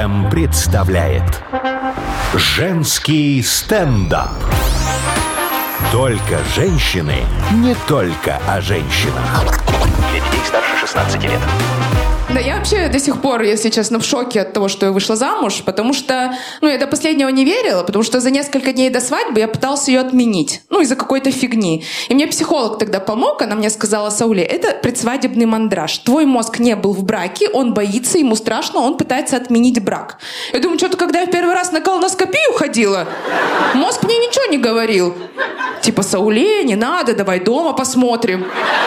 Представляет женский стендап. Только женщины, не только о женщинах. Для детей старше 16 лет. Да, я вообще до сих пор, если честно, в шоке от того, что я вышла замуж, потому что, я до последнего не верила, потому что за несколько дней до свадьбы я пыталась ее отменить, из-за какой-то фигни. И мне психолог тогда помог, она мне сказала: Сауле, это предсвадебный мандраж. Твой мозг не был в браке, он боится, ему страшно, он пытается отменить брак. Я думаю, что-то когда я в первый раз на колоноскопию ходила, мозг мне ничего не говорил. Типа: Сауле, не надо, давай дома посмотрим.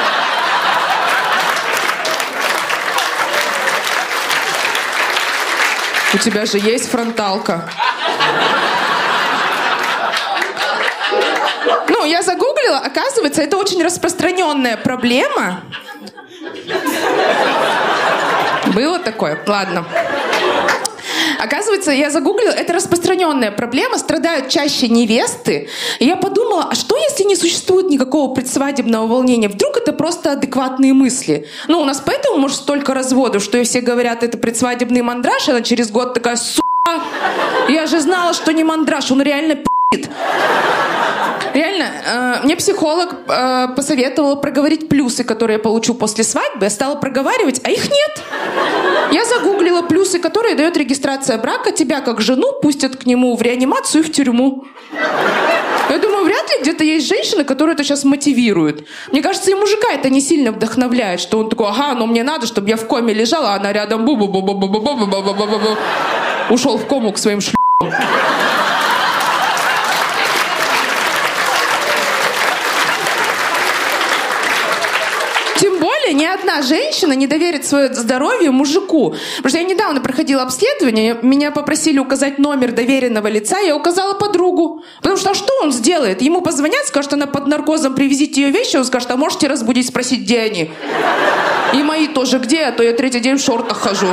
У тебя же есть фронталка. Я загуглила, оказывается, это очень распространенная проблема. Было такое? Ладно. Оказывается, я загуглила, это распространенная проблема, страдают чаще невесты. И я подумала, а что если не существует никакого предсвадебного волнения? Вдруг это просто адекватные мысли? У нас поэтому, может, столько разводов, что и все говорят, это предсвадебный мандраж, она через год такая: сука, я же знала, что не мандраж, он реально пи***ит. Реально, мне психолог посоветовал проговорить плюсы, которые я получу после свадьбы. Я стала проговаривать, а их нет. Я загуглила плюсы, которые дает регистрация брака. Тебя, как жену, пустят к нему в реанимацию и в тюрьму. Я думаю, вряд ли где-то есть женщины, которые это сейчас мотивируют. Мне кажется, и мужика это не сильно вдохновляет, что он такой: ага, но мне надо, чтобы я в коме лежала, а она рядом ушел в кому к своим шлюхам. Тем более ни одна женщина не доверит свое здоровье мужику. Потому что я недавно проходила обследование, меня попросили указать номер доверенного лица, я указала подругу. Потому что что он сделает? Ему позвонят, скажут: она под наркозом, привезите ее вещи. Он скажет: а можете разбудить, спросить, где они? И мои тоже где, а то я третий день в шортах хожу.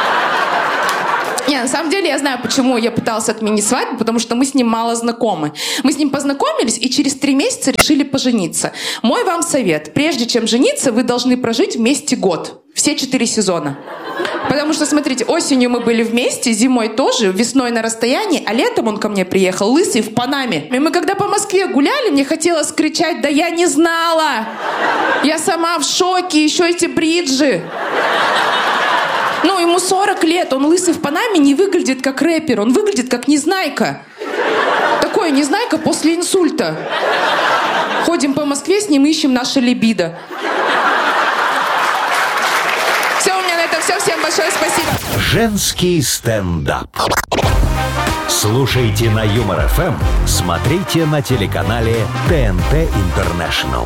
На самом деле я знаю, почему я пыталась отменить свадьбу, потому что мы с ним мало знакомы. Мы с ним познакомились и через 3 месяца решили пожениться. Мой вам совет: прежде чем жениться, вы должны прожить вместе год. Все 4 сезона. Потому что, смотрите, осенью мы были вместе, зимой тоже, весной на расстоянии, а летом он ко мне приехал лысый в Панаме. И мы когда по Москве гуляли, мне хотелось кричать: да я не знала! Я сама в шоке, еще эти бриджи! Ему 40 лет, он лысый в Панаме, не выглядит как рэпер, он выглядит как Незнайка. Такой Незнайка после инсульта. Ходим по Москве, с ним ищем наше либидо. Все, у меня на этом все. Всем большое спасибо. Женский стендап. Слушайте на Юмор ФМ, смотрите на телеканале ТНТ Интернешнл.